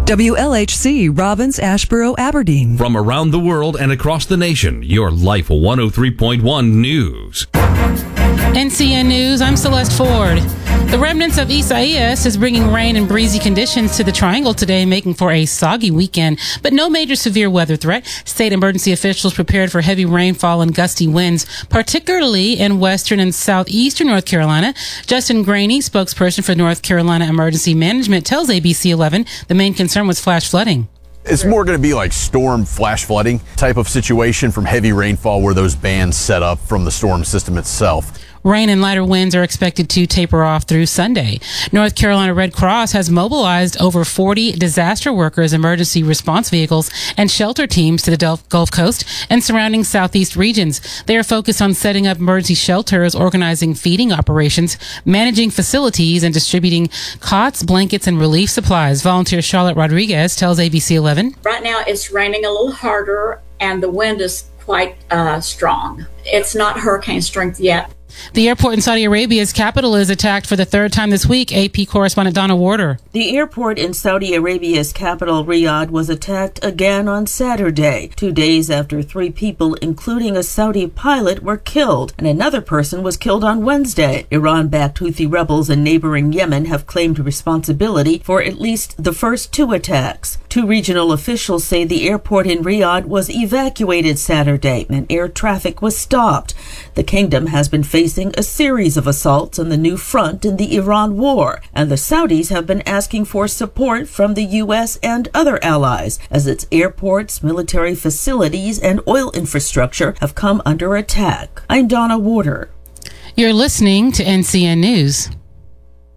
WLHC, Robbins, Ashboro, Aberdeen. From around the world and across the nation, your Life 103.1 News. NCN News, I'm Celeste Ford. The remnants of Isaias is bringing rain and breezy conditions to the Triangle today, making for a soggy weekend, but no major severe weather threat. State emergency officials prepared for heavy rainfall and gusty winds, particularly in western and southeastern North Carolina. Justin Graney, spokesperson for North Carolina Emergency Management, tells ABC 11 the main concern was flash flooding. It's more going to be like storm flash flooding type of situation from heavy rainfall where those bands set up from the storm system itself. Rain and lighter winds are expected to taper off through Sunday. North Carolina Red Cross has mobilized over 40 disaster workers, emergency response vehicles, and shelter teams to the Gulf Coast and surrounding southeast regions. They are focused on setting up emergency shelters, organizing feeding operations, managing facilities, and distributing cots, blankets, and relief supplies. Volunteer Charlotte Rodriguez tells ABC 11. Right now it's raining a little harder and the wind is quite strong. It's not hurricane strength yet. The airport in Saudi Arabia's capital is attacked for the third time this week. AP correspondent Donna Warder. The airport in Saudi Arabia's capital, Riyadh, was attacked again on Saturday, 2 days after 3 people, including a Saudi pilot, were killed, and another person was killed on Wednesday. Iran-backed Houthi rebels in neighboring Yemen have claimed responsibility for at least the first 2 attacks. 2 regional officials say the airport in Riyadh was evacuated Saturday and air traffic was stopped. The kingdom has been facing a series of assaults on the new front in the Iran war, and the Saudis have been asking for support from the U.S. and other allies as its airports, military facilities, and oil infrastructure have come under attack. I'm Donna Warder. You're listening to NCN News.